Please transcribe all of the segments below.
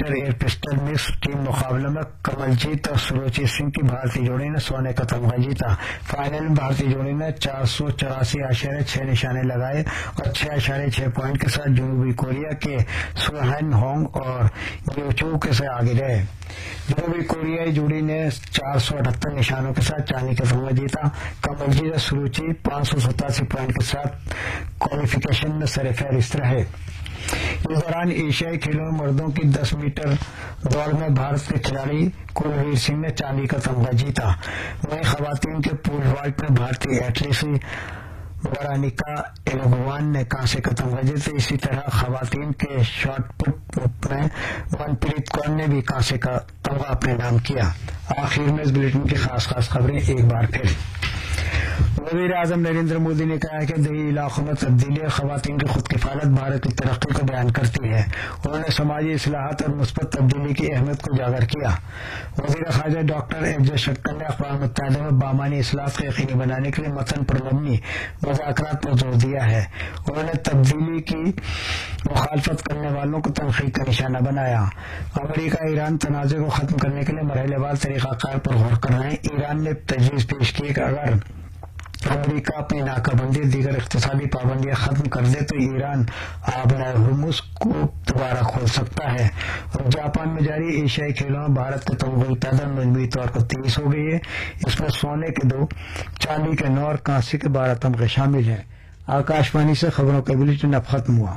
Metre air pistol mix team मुकाबले में कमलजीत और सुरुचि सिंह की भारतीय जोड़ी ने सोने का तमगा जीता। फाइनल में भारतीय जोड़ी ने 484.6 निशाने लगाए और 6.6 पॉइंट के साथ जनूबी कोरिया के सुहन होंग और यूचू के से आगे रहे। जनूबी कोरियाई जोड़ी ने 478 निशानों के साथ चांदी का तमगा जीता। कमलजीत और सुरुचि 587 पॉइंट के साथ क्वालिफिकेशन में सरफहरिस्त रहे। इस दौरान एशियाई खेलों में मर्दों की 10 मीटर दौड़ में भारत के खिलाड़ी कुलवीर सिंह ने चांदी का तमगा जीता। वहीं खवातीन के पूल वॉल्ट में भारतीय एथलीट वरानिका एलोगवान ने कांसे का तमगा जीता। इसी तरह खवातीन के शॉट पुट में मनप्रीत कौर ने भी कांसे का तमगा अपने नाम किया। आखिर में इस बुलेटिन की खास खबरें एक बार फिर। वज़ीर आज़म नरेंद्र मोदी ने कहा है कि देही इलाकों में तब्दीली और खवातीन की खुद किफालत भारत की तरक्की को बयान करती है। उन्होंने समाजी इस्लाहात और मुस्बत तब्दीली की अहमियत को उजागर किया। वज़ीर ख़ारजा डॉक्टर एफजे शक्कर ने अक़वाम मुत्तहिदा में बामानी इस्लाहात को यकीनी बनाने के लिए मतन पर मबनी मुज़ाकरात पर जोर दिया है। उन्होंने तब्दीली की मुखालफत करने वालों को तनक़ीद का निशाना बनाया। अमरीका ईरान तनाज़े को खत्म करने के लिए मरहलेवार तरीक़ाकार पर गौर कर रहे हैं। ईरान ने तजवीज़ पेश की कि अगर अमरीका अपनी नाकाबंदी दीगर इक़्तिसादी पाबंदियां खत्म कर दे तो ईरान आबराए हुर्मुज़ को दोबारा खोल सकता है। और जापान में जारी एशियाई खेलों में भारत के तमगा तादाद मजमूई तौर पर 30 हो गई है। इसमें सोने के 2, चांदी के 9 और कांसे के 12 तमगे शामिल हैं। आकाशवाणी से खबरों का बुलेटिन अब खत्म हुआ।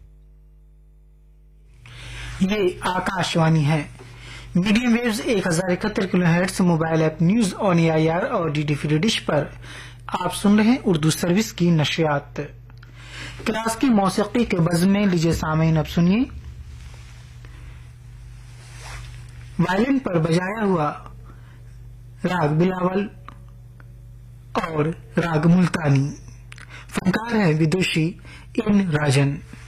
ये आकाशवाणी है। Medium waves 1071 kilohertz mobile app news on AIR और DD फ्री डिश पर आप सुन रहे हैं उर्दू सर्विस की नशरियात। क्लास की मौसीकी के बज़्म में लीजिए सामीन अब सुनिए वायलिन पर बजाया हुआ राग बिलावल और राग मुल्तानी। फनकार है विदुषी इन राजन।